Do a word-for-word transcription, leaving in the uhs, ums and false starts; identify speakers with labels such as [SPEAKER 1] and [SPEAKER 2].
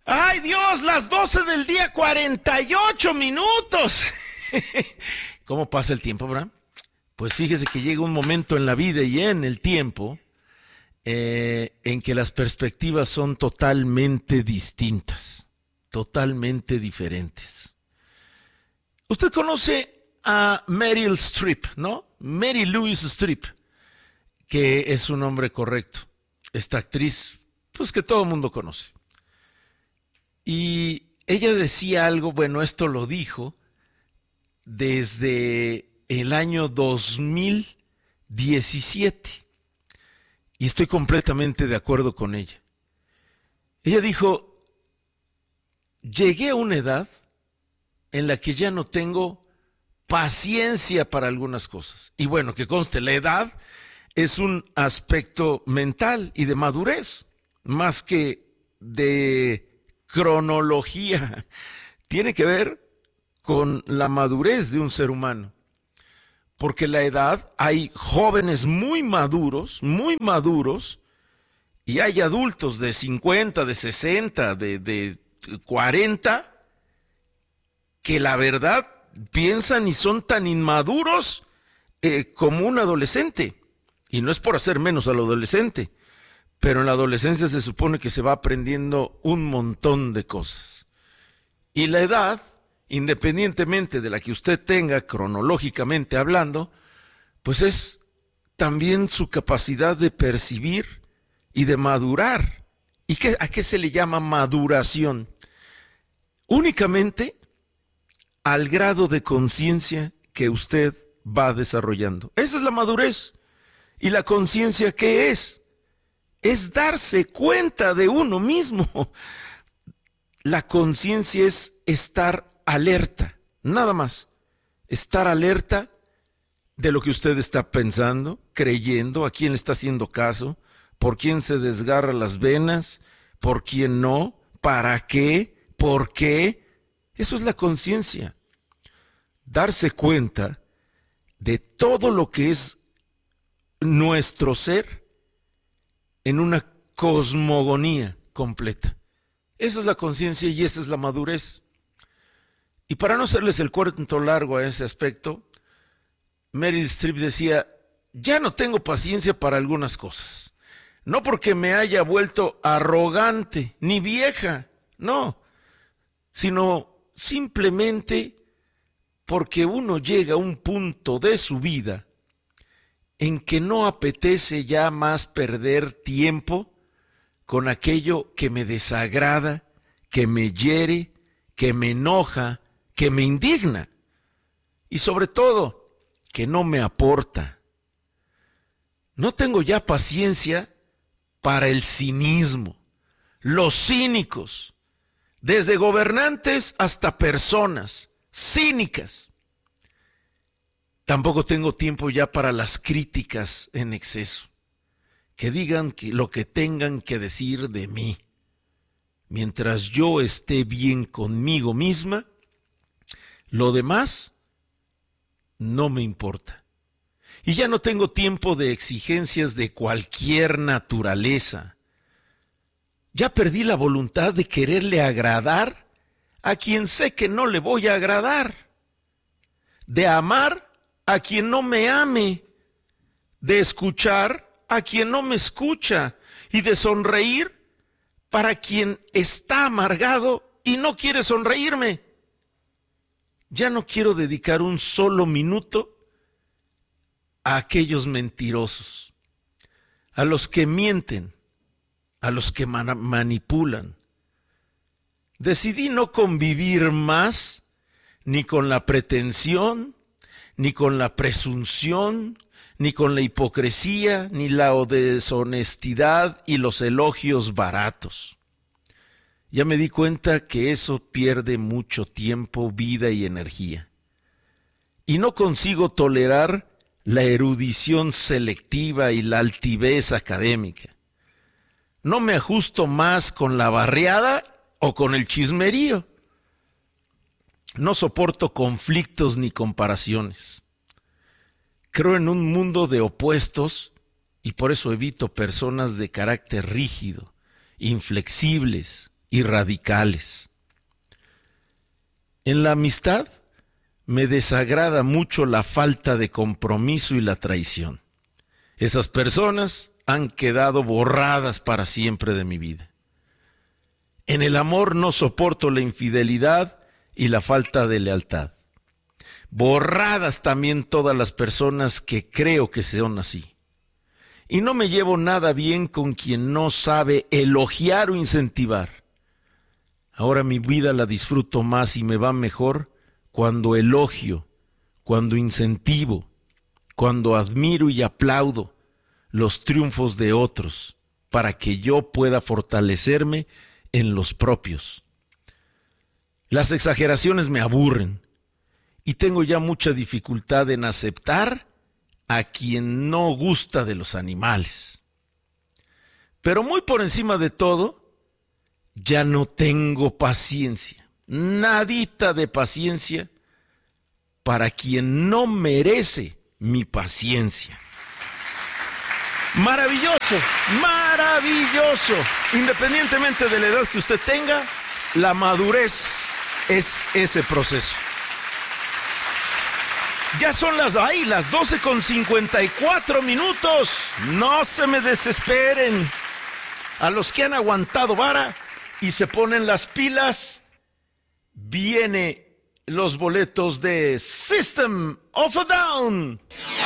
[SPEAKER 1] ¡Ay, Dios! Las doce del día, cuarenta y ocho minutos. ¿Cómo pasa el tiempo, Abraham? Pues fíjese que llega un momento en la vida y en el tiempo eh, en que las perspectivas son totalmente distintas, totalmente diferentes. Usted conoce a Meryl Streep, ¿no? Mary Louise Streep, que es su nombre correcto. Esta actriz, pues que todo el mundo conoce. Y ella decía algo, bueno, esto lo dijo desde el año dos mil diecisiete. Y estoy completamente de acuerdo con ella. Ella dijo, llegué a una edad en la que ya no tengo paciencia para algunas cosas. Y bueno, que conste, la edad es un aspecto mental y de madurez, más que de cronología. Tiene que ver con la madurez de un ser humano. Porque la edad, hay jóvenes muy maduros, muy maduros, y hay adultos de cincuenta, de sesenta, de, de cuarenta, que la verdad piensan y son tan inmaduros eh, como un adolescente. Y no es por hacer menos al adolescente, pero en la adolescencia se supone que se va aprendiendo un montón de cosas. Y la edad, independientemente de la que usted tenga cronológicamente hablando, pues es también su capacidad de percibir y de madurar. ¿Y qué, a qué se le llama maduración? Únicamente al grado de conciencia que usted va desarrollando. Esa es la madurez. ¿Y la conciencia qué es? Es darse cuenta de uno mismo. La conciencia es estar alerta, nada más. Estar alerta de lo que usted está pensando, creyendo, a quién le está haciendo caso, por quién se desgarra las venas, por quién no, para qué, por qué. Eso es la conciencia. Darse cuenta de todo lo que es nuestro ser en una cosmogonía completa. Esa es la conciencia y esa es la madurez. Y para no hacerles el cuento largo a ese aspecto, Meryl Streep decía, ya no tengo paciencia para algunas cosas. No porque me haya vuelto arrogante, ni vieja, no, sino simplemente porque uno llega a un punto de su vida en que no apetece ya más perder tiempo con aquello que me desagrada, que me hiere, que me enoja, que me indigna y sobre todo que no me aporta. No tengo ya paciencia para el cinismo, los cínicos, desde gobernantes hasta personas cínicas. Tampoco tengo tiempo ya para las críticas en exceso, que digan que lo que tengan que decir de mí. Mientras yo esté bien conmigo misma, lo demás no me importa. Y ya no tengo tiempo de exigencias de cualquier naturaleza. Ya perdí la voluntad de quererle agradar a quien sé que no le voy a agradar. De amar a quien no me ame. De escuchar a quien no me escucha. Y de sonreír para quien está amargado y no quiere sonreírme. Ya no quiero dedicar un solo minuto a aquellos mentirosos, a los que mienten, a los que man- manipulan. Decidí no convivir más ni con la pretensión, ni con la presunción, ni con la hipocresía, ni la deshonestidad y los elogios baratos. Ya me di cuenta que eso pierde mucho tiempo, vida y energía. Y no consigo tolerar la erudición selectiva y la altivez académica. No me ajusto más con la barriada o con el chismerío. No soporto conflictos ni comparaciones. Creo en un mundo de opuestos y por eso evito personas de carácter rígido, inflexibles, y radicales. En la amistad me desagrada mucho la falta de compromiso y la traición. Esas personas han quedado borradas para siempre de mi vida. En el amor no soporto la infidelidad y la falta de lealtad. Borradas también todas las personas que creo que son así. Y no me llevo nada bien con quien no sabe elogiar o incentivar. Ahora mi vida la disfruto más y me va mejor cuando elogio, cuando incentivo, cuando admiro y aplaudo los triunfos de otros para que yo pueda fortalecerme en los propios. Las exageraciones me aburren y tengo ya mucha dificultad en aceptar a quien no gusta de los animales. Pero muy por encima de todo, ya no tengo paciencia, nadita de paciencia para quien no merece mi paciencia. Maravilloso, maravilloso. Independientemente de la edad que usted tenga, la madurez es ese proceso. Ya son las, ay, las doce con cincuenta y cuatro minutos. No se me desesperen. A los que han aguantado vara y se ponen las pilas, viene los boletos de System of a Down.